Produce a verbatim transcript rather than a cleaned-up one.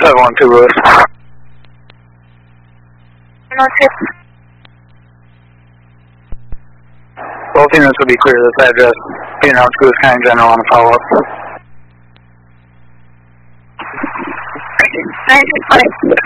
seven one two Lewis. Both units will be clear of this address. Be announced to Lewis County General on the follow-up. nine six five.